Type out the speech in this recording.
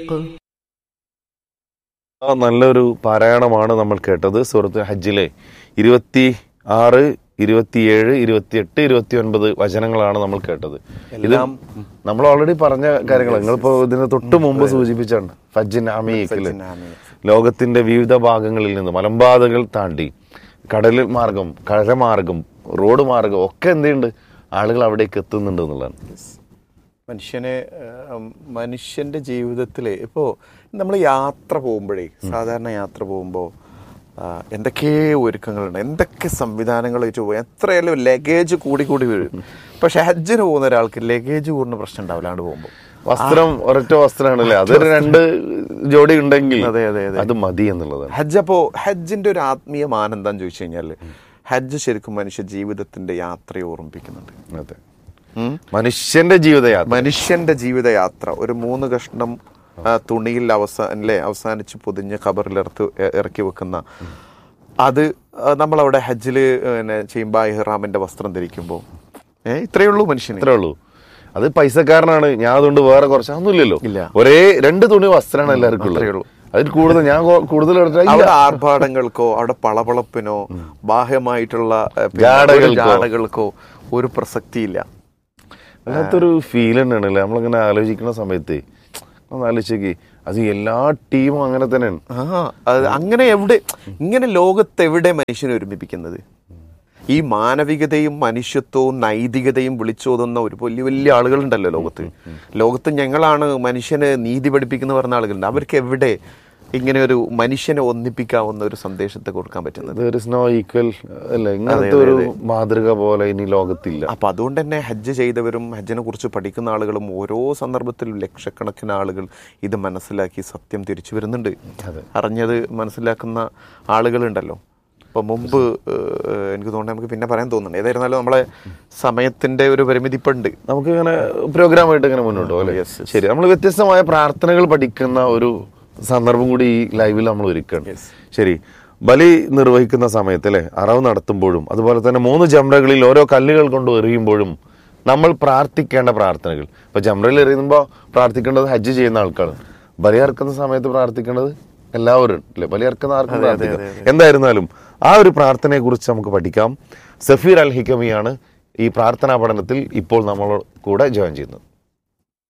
നല്ലൊരു പാരായണമാണ് നമ്മൾ കേട്ടത്. സൂറത്ത് ഹജ്ജിലെ 26, 27, 28, 29 വചനങ്ങളാണ് നമ്മൾ കേട്ടത്. ഇത് നമ്മൾ ഓൾറെഡി പറഞ്ഞ കാര്യങ്ങൾ നിങ്ങളിപ്പോ ഇതിന് തൊട്ട് മുമ്പ് സൂചിപ്പിച്ചാണ്. ഫജ്ജിൻ അമീഖില് ലോകത്തിന്റെ വിവിധ ഭാഗങ്ങളിൽ നിന്ന് മലമ്പാതകൾ താണ്ടി കടൽ മാർഗം, കരമാർഗം, റോഡ് മാർഗം ഒക്കെ എന്തുണ്ട് ആളുകൾ അവിടേക്ക് എത്തുന്നുണ്ട് എന്നുള്ളതാണ്. മനുഷ്യന്റെ ജീവിതത്തിൽ ഇപ്പോൾ നമ്മൾ യാത്ര പോകുമ്പോഴേ, സാധാരണ യാത്ര പോകുമ്പോൾ എന്തൊക്കെ ഒരുക്കങ്ങളുണ്ട്, എന്തൊക്കെ സംവിധാനങ്ങൾ വെച്ച് പോയി, എത്രയായാലും ലഗേജ് കൂടി വീഴും. പക്ഷെ ഹജ്ജിന് പോകുന്ന ഒരാൾക്ക് ലഗേജ് കൂടുന്ന പ്രശ്നം ഉണ്ടാവില്ലാണ്ട് പോകുമ്പോൾ വസ്ത്രം ഒരൊറ്റ വസ്ത്രമാണല്ലേ, അതൊരു 2 ജോഡി ഉണ്ടെങ്കിൽ അത് മതി എന്നുള്ളതാണ് ഹജ്ജ്. അപ്പോൾ ഹജ്ജിന്റെ ഒരു ആത്മീയ മാനം എന്താന്ന് ചോദിച്ചു കഴിഞ്ഞാൽ, ഹജ്ജ് ശരിക്കും മനുഷ്യ ജീവിതത്തിന്റെ യാത്രയെ ഓർമ്മിപ്പിക്കുന്നുണ്ട്. അതെ, മനുഷ്യന്റെ ജീവിതയാത്ര ഒരു 3 കഷ്ണം തുണിയിൽ അവസാനിച്ച് പൊതിഞ്ഞ് ഖബറിൽ ഇറക്കി വെക്കുന്ന അത് നമ്മളവിടെ ഹജ്ജില് ചെയ്യുമ്പോൾ ഇഹ്റാമിന്റെ വസ്ത്രം ധരിക്കുമ്പോൾ ഇത്രയേ ഉള്ളൂ മനുഷ്യന്, ഇത്രേ ഉള്ളൂ. അത് പൈസക്കാരനാണ് ഞാൻ, അതുകൊണ്ട് വേറെ കുറച്ചൊന്നുമില്ലല്ലോ, ഒരേ 2 തുണി വസ്ത്രമാണ് എല്ലാവർക്കും ഉള്ളൂ. അതിൽ കൂടുതൽ ഞാൻ കൂടുതൽ അവിടെ ആർഭാടങ്ങൾക്കോ അവിടെ പളപളപ്പിനോ ബാഹ്യമായിട്ടുള്ള ജാടകൾക്കോ ഒരു പ്രസക്തിയില്ല. അങ്ങനത്തൊരു ഫീൽ തന്നെയാണല്ലേ നമ്മളിങ്ങനെ ആലോചിക്കുന്ന സമയത്ത്. ഒന്ന് ആലോചിച്ചേക്ക്, അത് എല്ലാ ടീമും അങ്ങനെ തന്നെയാണ്. അങ്ങനെ ഇങ്ങനെ ലോകത്തെവിടെ മനുഷ്യനെ ഒരുമിപ്പിക്കുന്നത്? ഈ മാനവികതയും മനുഷ്യത്വവും നൈതികതയും വിളിച്ചോതുന്ന ഒരു വലിയ ആളുകളുണ്ടല്ലോ ലോകത്ത് ഞങ്ങളാണ് മനുഷ്യനെ നീതി പഠിപ്പിക്കുന്ന പറഞ്ഞ ആളുകളുണ്ട്. അവർക്ക് എവിടെ ഇങ്ങനെ ഒരു മനുഷ്യനെ ഒന്നിപ്പിക്കാവുന്ന ഒരു സന്ദേശത്തെ കൊടുക്കാൻ പറ്റുന്നത്? ഇങ്ങനത്തെ ഒരു മാതൃക പോലെ ഇനി ലോകത്തില്ല. അപ്പൊ അതുകൊണ്ട് തന്നെ ഹജ്ജ് ചെയ്തവരും ഹജ്ജിനെ കുറിച്ച് പഠിക്കുന്ന ആളുകളും ഓരോ സന്ദർഭത്തിലും ലക്ഷക്കണക്കിന് ആളുകൾ ഇത് മനസ്സിലാക്കി സത്യം തിരിച്ചു വരുന്നുണ്ട്. അറിഞ്ഞത് മനസ്സിലാക്കുന്ന ആളുകളുണ്ടല്ലോ. അപ്പൊ മുമ്പ് എനിക്ക് തോന്നുന്നു നമുക്ക് പിന്നെ പറയാൻ തോന്നുന്നുണ്ട്. ഏതായിരുന്നാലും നമ്മളെ സമയത്തിന്റെ ഒരു പരിമിതി ഇപ്പൊ ഉണ്ട്. നമുക്ക് ഇങ്ങനെ പ്രോഗ്രാമായിട്ട് ഇങ്ങനെ മുന്നോട്ട് പോകാം. ശരി, നമ്മൾ വ്യത്യസ്തമായ പ്രാർത്ഥനകൾ പഠിക്കുന്ന ഒരു സന്ദർഭം കൂടി ഈ ലൈവിൽ നമ്മൾ ഒരുക്കണം. ശരി, ബലി നിർവഹിക്കുന്ന സമയത്ത് അല്ലെ, അറവ് നടത്തുമ്പോഴും അതുപോലെ തന്നെ 3 ജംറകളിൽ ഓരോ കല്ലുകൾ കൊണ്ട് എറിയുമ്പോഴും നമ്മൾ പ്രാർത്ഥിക്കേണ്ട പ്രാർത്ഥനകൾ. ഇപ്പൊ ജംറയിൽ എറിയുമ്പോൾ പ്രാർത്ഥിക്കേണ്ടത് ഹജ്ജ് ചെയ്യുന്ന ആൾക്കാണ്, ബലി അറക്കുന്ന സമയത്ത് പ്രാർത്ഥിക്കേണ്ടത് എല്ലാവരും അല്ലെ, ബലി അറക്കുന്ന ആർക്കും പ്രാർത്ഥിക്കാം. എന്തായിരുന്നാലും ആ ഒരു പ്രാർത്ഥനയെ കുറിച്ച് നമുക്ക് പഠിക്കാം. സഫീർ അൽ ഹിക്കമിയാണ് ഈ പ്രാർത്ഥനാ പഠനത്തിൽ ഇപ്പോൾ നമ്മളോട് കൂടെ ജോയിൻ ചെയ്യുന്നത്.